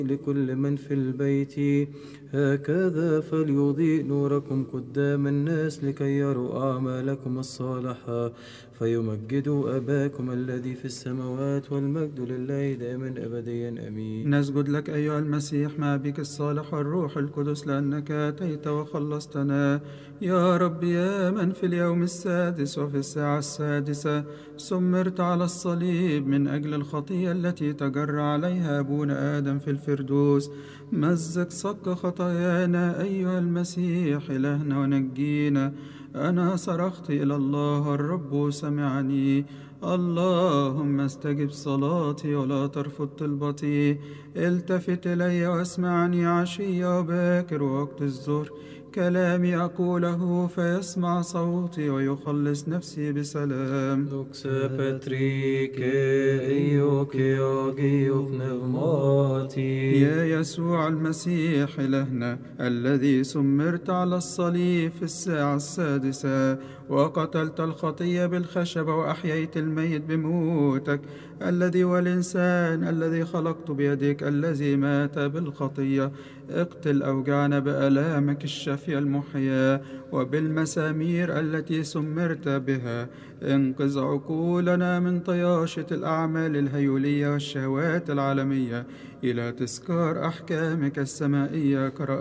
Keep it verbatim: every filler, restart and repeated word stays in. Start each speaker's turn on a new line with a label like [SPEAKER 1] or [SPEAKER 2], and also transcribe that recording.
[SPEAKER 1] لكل من في البيت. هكذا فليضيء نوركم قدام الناس لكي يروا أعمالكم الصالحة فيمجدوا أباكم الذي في السماوات. والمجد لله دائما أبديا آمين.
[SPEAKER 2] نسجد لك أيها المسيح مع بك الصالح والروح القدس لأنك أتيت وخلصتنا يا رب، يا من في اليوم السادس وفي الساعة السادسة سمرت على الصليب من أجل الخطية التي تجرى عليها أبونا آدم في الفردوس. مزق صك خطايانا أيها المسيح إلهنا ونجينا. أنا صرخت إلى الله الرب سمعني، اللهم استجب صلاتي ولا ترفض طلبتي. التفت إلي واسمعني عشية وباكر ووقت الظهر، كلامي أقوله فيسمع صوتي ويخلص نفسي بسلام.
[SPEAKER 1] Doxa Patrike Ioke Agio Pneumati.
[SPEAKER 2] يا يسوع المسيح إلهنا الذي سمرت على الصليب في الساعة السادسة وقتلت الخطية بالخشبة وأحييت الميت بموتك، الذي والإنسان الذي خلقت بيدك الذي مات بالخطية، اقتل أوجعنا بآلامك الشافية المحياة وبالمسامير التي سمرت بها. انقذ عقولنا من طياشة الأعمال الهيولية والشهوات العالمية إلى تذكار أحكامك السمائية. قرأ